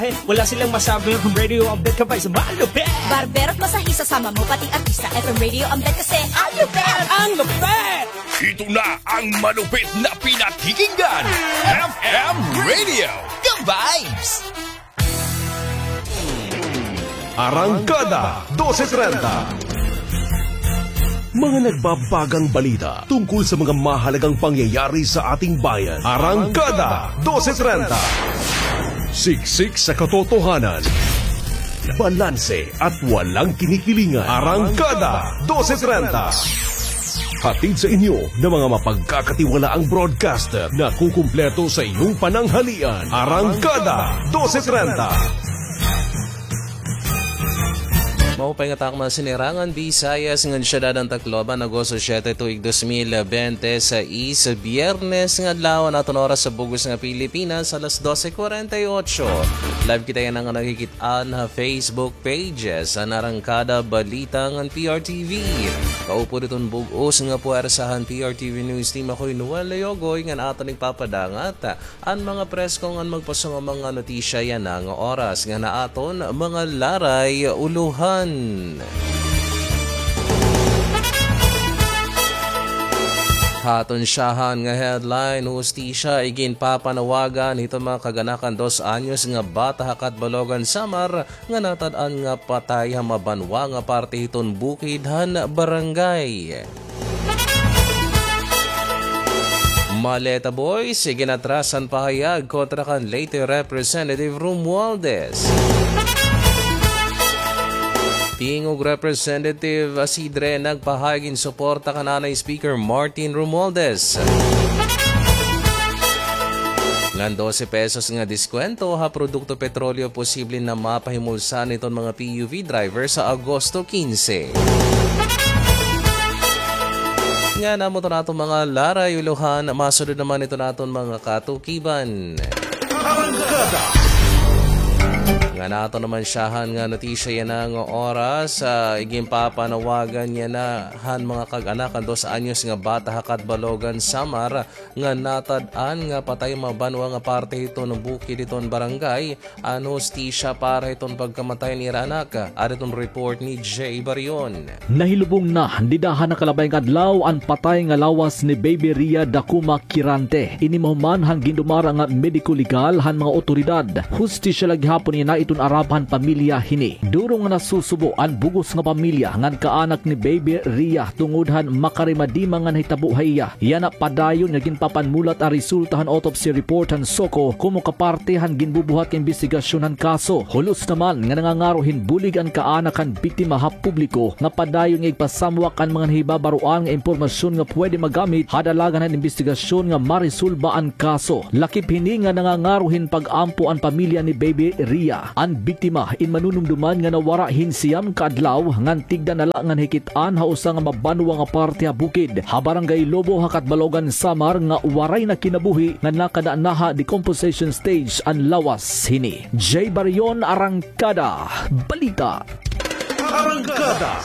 Wala silang masabi ng radio update ka pa sa malupit. Barberot masahisa sama mo pati artista FM radio update kasi ang lupet! Ang lupit! Ito na ang malupit na pinakikinggan. FM Radio. The Vibes! Arangkada 12:30. Mga nagbabagang balita tungkol sa mga mahalagang pangyayari sa ating bayan. Arangkada 12:30. Siksik sa katotohanan. Balanse at walang kinikilingan. Arangkada 12:30. Hatid sa inyo ng mga mapagkakatiwalaang broadcaster na kukumpleto sa inyong pananghalian. Arangkada 12:30. Maupay nga takma sinirangan Visayas ng siyudad ng Tacloban, Agosto 7, tuig 2020 sa Biyernes ng adlaw naton oras sa Bugos ng Pilipinas alas 12:48. Live kita yan ang nakikitaan na Facebook pages ang Arangkada Balita ng PRTV. Kaupo ditong bugos nga puwersahan PRTV News Team ako'y Noel Leogoy nga aton papadangat ang mga preskong ang magpasong mga notisya yan ang oras nga naaton mga laray uluhan. Haton siyahan nga headline, hustisya igin papanawagan ito mga kaganakan 2 anyos nga bata hakat Balogan Samar nga natad-an nga patay mabanwa nga parte hiton bukidhan barangay. Maleta Boys iginatrasan pahayag kontra kan late Representative Romualdez. Tingog Representative Asidre nagpahaging suporta kananay Speaker Martin Romualdez. Ngan 12 pesos nga diskwento ha produkto petrolyo posible na mapahimulsan itong mga PUV driver sa Agosto 15. Nga namo to nato mga laray uluhan, masunod naman ito naton mga katukiban. Nga nato naman siyahan nga notisya yan ang oras iging papanawagan niya na han mga kag-anakan 2 anyos nga bata hakat Balogan Samar nga natad-an nga patay mabanwa nga parte ito ng bukid iton barangay an hustisya para itong pagkamatay ni anak at itong report ni Jay Barion. Nahilubong na didahan na kalabay nga adlaw ang patay nga lawas ni Baby Ria Dakuma Kirante. Inimahuman hang gindumara nga mediko legal han mga otoridad. Hustisya laghapon niya na itong arabahan pamilya hini. Durong nga nasusubo ang bugos nga pamilya ngan kaanak ni Baby Ria tungudhan makarimadima nga nahitabo haiya. Yana padayon nga ginpapanmulat ang resultahan autopsy report han Soko kumo kaparte han ginbubuhat ng investigasyon han kaso. Hulos naman nga nangangarohin bulig ang kaanak han biktima ha publiko nga padayon nga igpasamwak ang mga nahibabaruan nga impormasyon nga pwede magamit hadalagan han investigasyon nga marisulba ang kaso. Lakip hini nga nangangarohin pag-ampo ang pamilya ni Baby Ria. Ang biktima in manunumduman nga nawara hinsiyam kaadlaw ngan tigda na lang ngan hikitaan ha usa nga mabanwa nga parte ha bukid ha barangay Lobo hakat Balogan Samar nga waray na kinabuhi nga nakadaan naha decomposition stage ang lawas hini. Jay Barion, Arangkada Balita. Arangkada.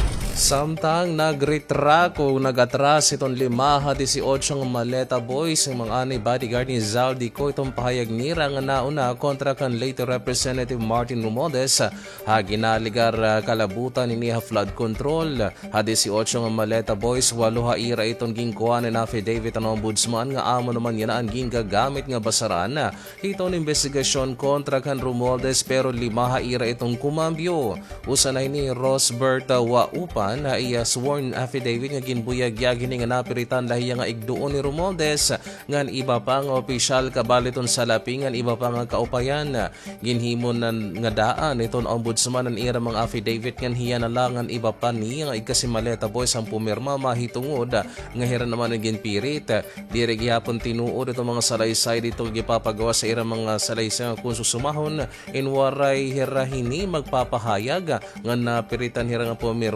Samtang nagretrako nagatras itong 5-18 ng Maleta Boys ang mga anay bodyguard ni Zaldico itong pahayag nira nga nauna kontra kan late Representative Martin Romualdez ha ginaligar kalabutan niya flood control ha 18 ng Maleta Boys 8 ha ira itong gingkuhan ni affidavit ang ombudsman nga amo naman yan ang gingagamit nga basaran itong investigasyon kontra kan Romualdez pero 5 ha ira itong kumambyo usanay ni Rosberta Waupan na iya sworn affidavit nga ginbuyag-yag hini nga napiritan lahiya nga igduon ni Romualdez ngan iba pa nga opisyal kabaliton sa lapingan iba pa nga kaupayan ginhimon nga daan iton ombudsman ang ira mga affidavit ngan hiya na lang ang iba pa niya nga igkasi Maleta Boys ang pumirma mahitungod nga hiran naman ang ginpirit dire gihapon tinuod itong mga salaysay dito gipapagawa sa ira mga salaysay kung susumahon inwaray hira hini magpapahayag nga napiritan hira nga pumirma na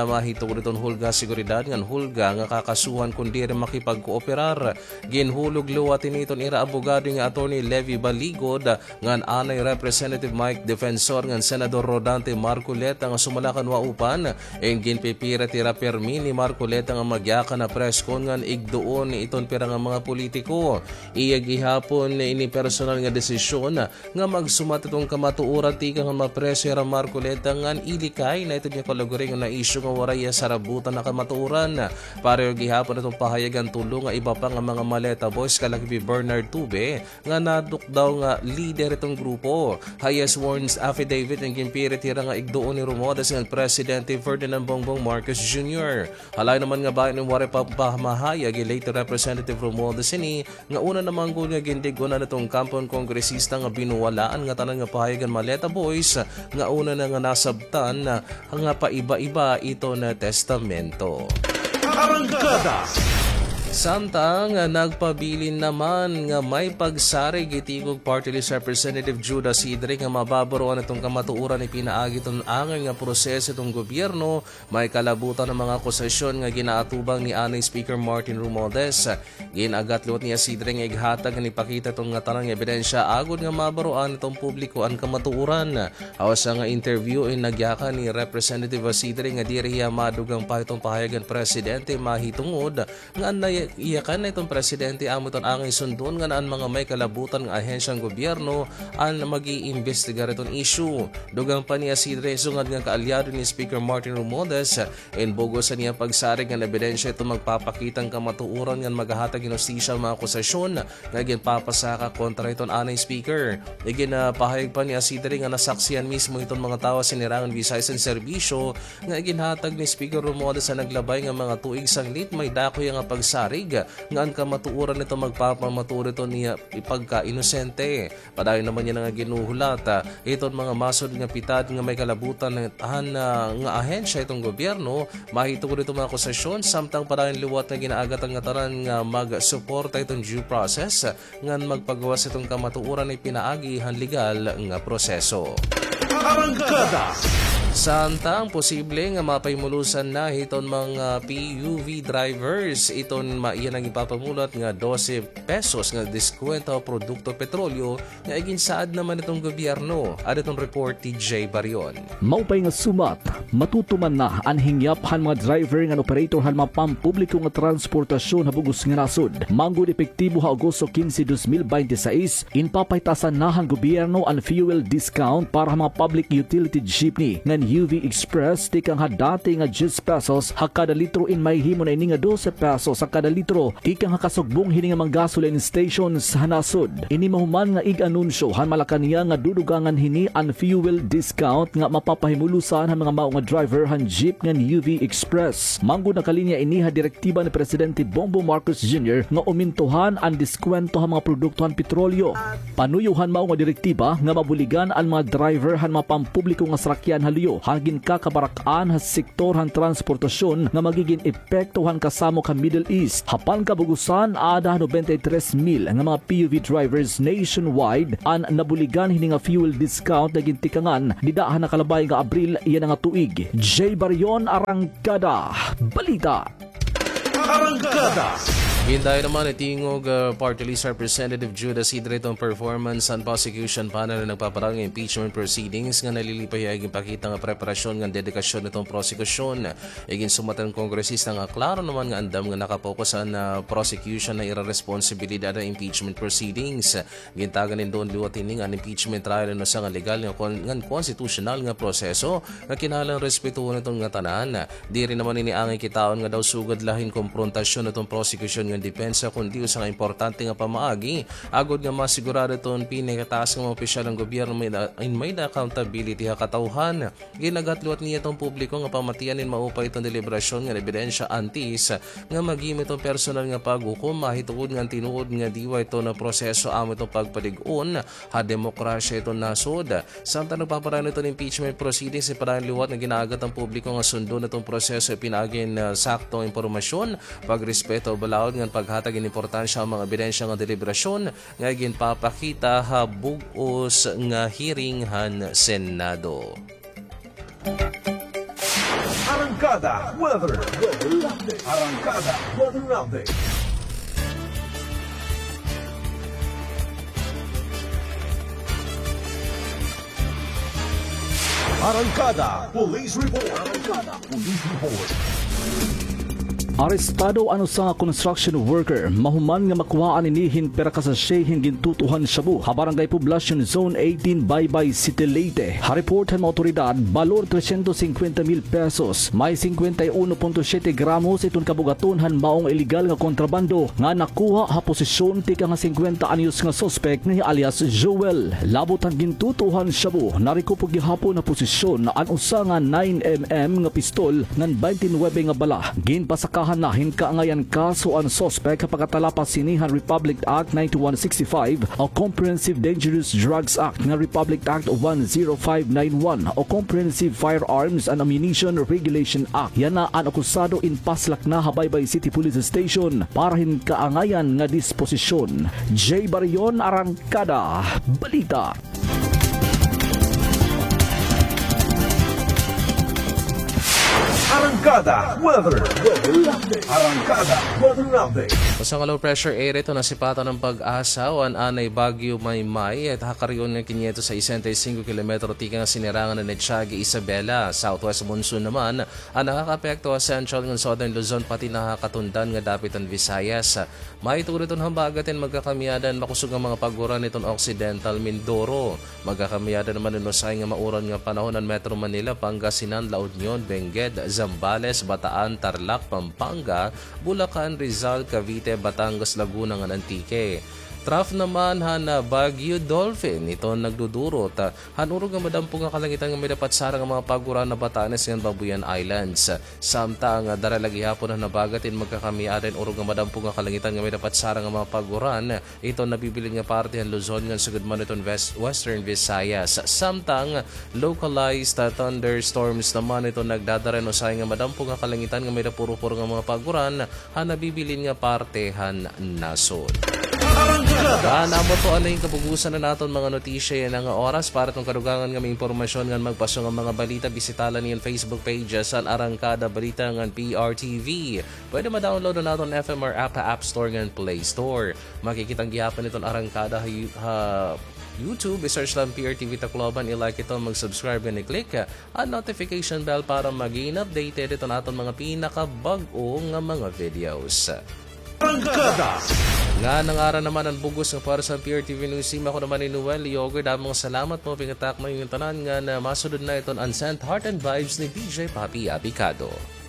na mahitog niton hulga seguridad ngan hulga nga kakasuhan kundi rin makipagkooperar. Ginhulog luwatin niton ira abogado nga attorney Levi Baligod ngan anay Representative Mike Defensor ngan Senador Rodante Marcoleta nga sumalakan wa upan en ginpipira tira permi ni Marcoleta nga magyaka na preskon ngan igduon ni iton pira nga mga politiko. Iya gihapon ini personal nga desisyon nga magsumat itong kamatuoran tika nga mapreso ira Marcoleta ngan ilikay na ito niya kalaguring na isyu nga waraya sarabutan na kamatuoran. Pareho gihapon itong pahayagan tulong nga iba pa nga mga maleta boys kalagbi Bernard Tube nga naduk daw nga leader itong grupo. Hayas warns affidavit ang ginpirit tira nga igduon ni Romualdez ng Presidente Ferdinand Bongbong Marcos Jr. Halay naman nga bayan ng wari pamahayag late Representative Romualdez ini nga una namang nga gindigon na itong kampon kongresista nga binuwalaan nga tanan nga pahayagan maleta boys nga una na nga nasabtan nga paiba-iba ito na testamento. Arangkada. Samtang nagpabilin naman nga may pagsarig itigog Party List Representative Judas Idre nga mababaroan itong kamatuuran ni pinaagi itong angay nga proseso itong gobyerno, may kalabutan ng mga akusasyon nga ginaatubang ni anay Speaker Martin Romualdez. Ginagat liwat niya Sidre nga ighatag nga ipakita itong nga tanang ebidensya agod nga mabaroan itong publiko ang kamatuuran. Awas nga interview ay nagyaka ni Representative Sidre nga diriya madugang pa itong pahayagan presidente mahitungod nga iyakan na itong presidente amuton ang isundon nga naan mga may kalabutan ng ahensyang gobyerno ang mag-iimbestigar itong issue. Dugang pa niya Sidre sungad nga kaalyado ni Speaker Martin Romualdez in bogo sa niya pagsarig ng ebidensya ito magpapakitang kamatuuran nga maghahatag inostisya mga akusasyon nga ginpapasaka kontra itong anay Speaker. Pahayag pa niya Sidre nga nasaksiyan mismo itong mga tawa sinirangan Visayas and Serbisyo nga ginhatag ni Speaker Romualdez sa naglabay nga mga tuig sanglit may dakoy nga pagsarig nga ang kamatuuran nito magpapamaturan ito niya ipagka-inosente. Padayon naman niya nga ginuhulat itong mga masod nga pitad nga may kalabutan ng nga ahensya itong gobyerno mahitungod itong mga akusasyon samtang padayon liwat na ginaagat ang tanan nga mag-suporta itong due process nga magpagawas itong kamatuuran ay pinaagihan legal nga proseso. Arangkada. Samtang posible nga mapaymulusan na iton mga PUV drivers iton maiyan ang ipapamulat nga 12 pesos nga diskwento o produkto petrolyo nga iginsaad naman itong gobyerno. Ad itong report TJ Barion. Maupay nga sumat, matutuman na ang hingyaphan mga driver nga operator han mapampubliko nga transportasyon habugos nga nasod. Manggod epektibo ha Agosto 15, 2026, inpapaytasan na ang gobyerno ang fuel discount para mga public utility jeepney nga UV Express tikang hadati nga 10 pesos ha kada litro in may himo na ini nga 12 pesos sa kada litro tikang hakasugbong hini nga mga gasoline stations sa nasod. Ini mahuman nga ig-anunsyo han Malacania nga dudugangan hini ang fuel discount nga mapapahimulusan han mga mao nga driver han jeep nga UV Express. Manggod na kalinya ini ha direktiba ni Presidente Bongbong Marcos Jr. nga umintuhan ang diskwento han mga produkto han petrolyo. Panuyuhan mao nga direktiba nga mabuligan ang mga driver han mapampubliko nga sakyan haluyo hangin kakabarakaan ha sektor han transportasyon nga magiging epektuhan kasamo ka Middle East. Hapan kabugusan ada 93,000 nga mga PUV drivers nationwide ang nabuligan hini nga fuel discount na gintikangan didahan na kalabay nga Abril iyan nga tuig. J. Barion, Arangkada Balita. Arangkada. Hinday naman itingog Party List Representative Judas Idre itong performance and prosecution panel na nagpaparang impeachment proceedings nga nalilipay ay ipakita nga preparasyon nga dedikasyon itong prosekusyon. Igin sumatan kongresista nga klaro naman nga andam nga nakapokus sa prosecution na ira-responsibilidad ng impeachment proceedings. Gintagan din doon liwatin nga impeachment trial no sa nga legal nga constitutional nga proseso nga kinalang respetuhan itong nga tanan. Di rin naman iniangay kitaon nga daw sugad lahin konfrontasyon itong prosecution nga depensa kundi usa nga importante nga pamaagi agod nga masigurado ton pinakataas nga mga opisyal ng gobyerno may accountability ha katawhan. Ginagatluat niya tong publiko nga pamatian in maupay itong deliberasyon nga ebidensya antis nga magimit itong personal nga paghukom mahituod nga tinuod nga diwa ito na proseso amo itong pagpalig-on ha demokrasya itong nasod. Samtang nagpaparaan itong impeachment proceedings iparaan liwat na ginaagat ang publiko nga sundo na itong proseso pinagin saktong impormasyon pagrespeto balaod nga paghatag ng importansya ang mga ebidensya nga deliberasyon nga ginpapakita ha bug-os nga hearing han Senado. Arrancada Weather Update. Arrancada Weather Update. Arrancada Police Report. Arrancada Police Report. Arestado ano sa construction worker mahuman nga makuhaan inihin pera kasasyehin gintutuhan shabu ha Barangay Poblacion Zone 18 Baybay City Leyte. Hariportan mo otoridad balor 350,000 pesos may 51.7 gramos itong kabugatunhan maong illegal nga kontrabando nga nakuha ha posisyon tika nga 50 anyos nga suspect ni alias Joel. Labot ang gintutuhan shabu narikupog gihapon na posisyon na anusa nga 9mm nga pistol ngan 29 nga bala ginpasaka nahin kaangayan kaso ang suspect pagkatalapas sinihan Republic Act 9165 o Comprehensive Dangerous Drugs Act nga Republic Act 10591 o Comprehensive Firearms and Ammunition Regulation Act. Yan na ang akusado in Paslak na Baybay City Police Station para hin kaangayan nga disposisyon. J. Barion, Arrancada, Balita. Arrancada Weather Update. Arrancada Weather Update. Sa low pressure area ito nasipatan ng pag-asa o anay Bagyo Maymay at hakariyon ng 565 km tika nga sinirangan na Tiague Isabela. Southwest monsoon naman ang nakakapekto sa Central ng Southern Luzon pati nakakatundan nga dapit ang Visayas. May turiton hambagatin magkakamiyadan makusog ang mga paguran itong Occidental Mindoro. Magkakamiyadan naman inusay nga mauran nga panahon ng Metro Manila, Pangasinan, La Union, Benguet, Zambales, Bataan, Tarlac, Pampanga, Bulacan, Rizal, Cavite, Batangas, Laguna ng Antique. Traf naman na Baguio Dolphin ito nagdudurot. Hanurog nga madampong nga kalangitan nga may dapat sarang mga paguran na Batanes ng Babuyan Islands. Samtang daralagi hapon na nabagatin magkakamiadan urog nga madampong nga kalangitan nga may dapat sarang mga paguran. Ito nabibilin nga parte ng Luzon nga sugod man itong Western Visayas. Samtang localized thunderstorms naman ito nagdadaran usay nga madampong nga kalangitan nga may dapuro-puro nga mga paguran nabibilin nga partehan nasod. Namo to alay kapugusan na naton mga notisya yan nga oras para itong karugangan nga may impormasyon nga magpaso nga mga balita bisitala niyan Facebook page sa Arrancada Balita nga PRTV. Pwede ma-download na naton FM or App Store nga Play Store. Makikitang gihapon itong Arrancada YouTube, i-search lang PRTV Tacloban, i-like ito, mag-subscribe and i-click ang notification bell para maging updated ito naton mga pinakabag-o nga mga videos. Arrancada. Nga nangara naman ang bugos ng para sa PRTV News Team. Ako naman ni Noel Yoger. Damang salamat mo. Pingatak mo yung tanan nga na masunod na itong Unsent Heart and Vibes ni DJ Papi Abicado.